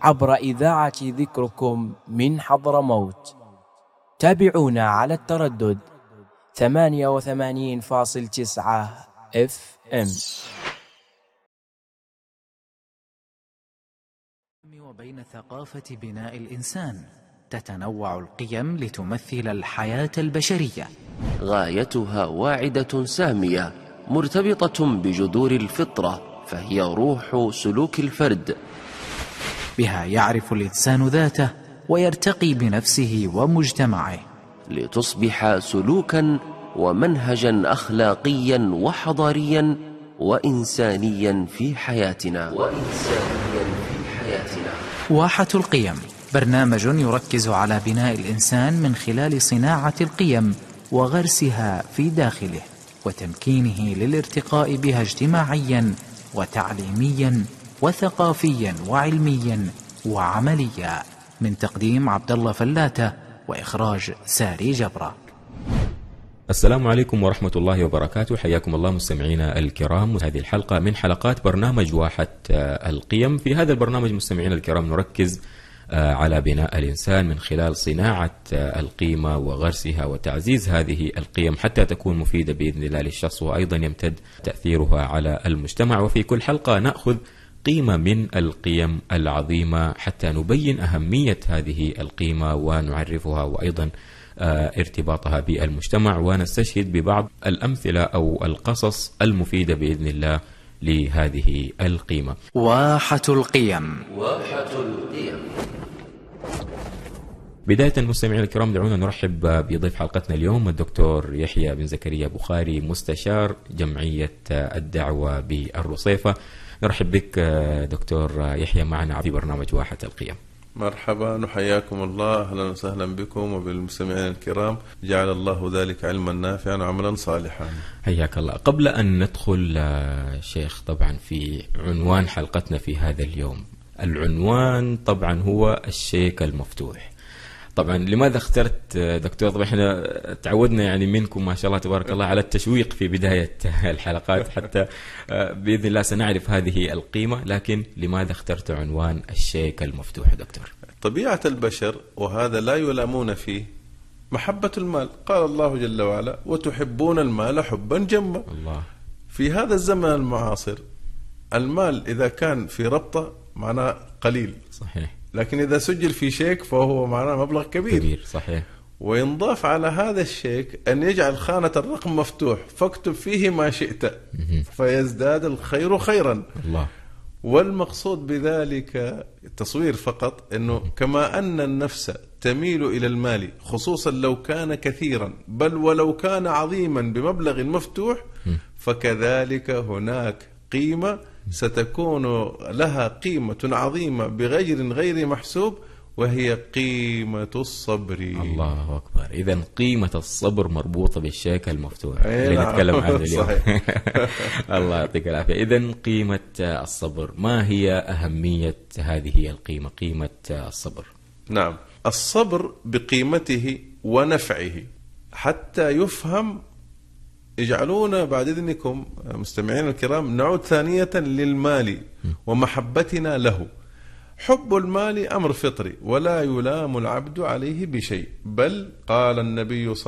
عبر إذاعة ذكركم من حضرموت. تابعونا على التردد 88.9 FM. وبين ثقافة بناء الإنسان تتنوع القيم لتمثل الحياة البشرية. غايتها واعدة سامية مرتبطة بجذور الفطرة، فهي روح سلوك الفرد. بها يعرف الإنسان ذاته ويرتقي بنفسه ومجتمعه، لتصبح سلوكا ومنهجا أخلاقيا وحضاريا وإنسانيا في حياتنا. واحة القيم برنامج يركز على بناء الإنسان من خلال صناعة القيم وغرسها في داخله وتمكينه للارتقاء بها اجتماعيا وتعليميا وثقافيا وعلميا وعمليا. من تقديم عبد الله فلاتة وإخراج ساري جبرة. السلام عليكم ورحمة الله وبركاته. حياكم الله مستمعينا الكرام. هذه الحلقة من حلقات برنامج واحة القيم. في هذا البرنامج مستمعينا الكرام نركز على بناء الإنسان من خلال صناعة القيمة وغرسها وتعزيز هذه القيم حتى تكون مفيدة بإذن الله للشخص، وأيضا يمتد تأثيرها على المجتمع. وفي كل حلقة نأخذ قيمة من القيم العظيمة حتى نبين أهمية هذه القيمة ونعرفها وأيضا ارتباطها بالمجتمع، ونستشهد ببعض الأمثلة أو القصص المفيدة بإذن الله لهذه القيمة. واحة القيم. بداية المستمعين الكرام دعونا نرحب بضيف حلقتنا اليوم الدكتور يحيى بن زكريا بخاري، مستشار جمعية الدعوة بالرصيفة. نرحب بك دكتور يحيى معنا في برنامج واحة القيم. مرحبا وحياكم الله، أهلا وسهلا بكم وبالمستمعين الكرام، جعل الله ذلك علما نافعا وعملا صالحا. حياك الله. قبل أن ندخل شيخ طبعا في عنوان حلقتنا في هذا اليوم، العنوان طبعا هو الشيك المفتوح. طبعا لماذا اخترت دكتور؟ طبعا احنا تعودنا يعني منكم ما شاء الله تبارك الله على التشويق في بداية الحلقات، حتى بإذن الله سنعرف هذه القيمة، لكن لماذا اخترت عنوان الشيك المفتوح دكتور؟ طبيعة البشر وهذا لا يلامون فيه محبة المال. قال الله جل وعلا: وتحبون المال حبا جما. الله. في هذا الزمن المعاصر المال إذا كان في ربطة معناه قليل، صحيح، لكن إذا سجل في شيك فهو معناه مبلغ كبير. صحيح. وينضاف على هذا الشيك أن يجعل خانة الرقم مفتوح فاكتب فيه ما شئت فيزداد الخير خيرا. الله. والمقصود بذلك التصوير فقط، أنه كما أن النفس تميل إلى المال خصوصا لو كان كثيرا بل ولو كان عظيما بمبلغ مفتوح، فكذلك هناك قيمة ستكون لها قيمة عظيمة غير محسوب، وهي قيمة الصبر. الله أكبر. إذن قيمة الصبر مربوطة بالشيك المفتوح اللي نتكلم عنه اليوم. الله يعطيك العافية. إذن قيمة الصبر، ما هي أهمية هذه القيمة، قيمة الصبر؟ نعم، الصبر بقيمته ونفعه حتى يفهم. اجعلونا بعد إذنكم مستمعين الكرام نعود ثانية للمال ومحبتنا له. حب المال أمر فطري ولا يلام العبد عليه بشيء، بل قال النبي